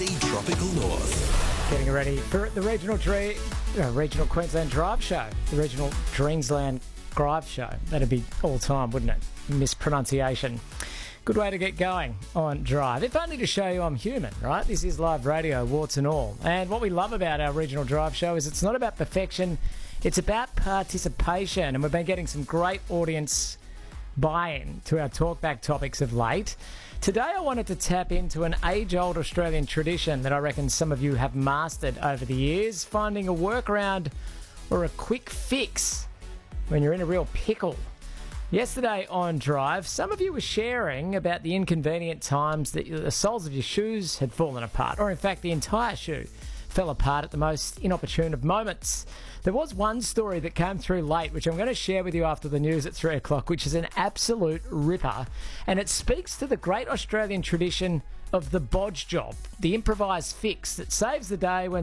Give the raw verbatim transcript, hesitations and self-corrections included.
C Tropical North. Getting ready for the regional tree, uh, regional Queensland Drive Show, the regional Dreamsland Drive Show. That'd be all time, wouldn't it? Mispronunciation. Good way to get going on Drive. If only to show you I'm human, right? This is live radio, warts and all. And what we love about our regional Drive Show is it's not about perfection, it's about participation. And we've been getting some great audience buy-in to our talkback topics of late. Today I wanted to tap into an age-old Australian tradition that I reckon some of you have mastered over the years, finding a workaround or a quick fix when you're in a real pickle. Yesterday on Drive, some of you were sharing about the inconvenient times that the soles of your shoes had fallen apart, or in fact the entire shoe fell apart at the most inopportune of moments. There was one story that came through late, which I'm going to share with you after the news at three o'clock, which is an absolute ripper, and it speaks to the great Australian tradition of the bodge job, the improvised fix that saves the day when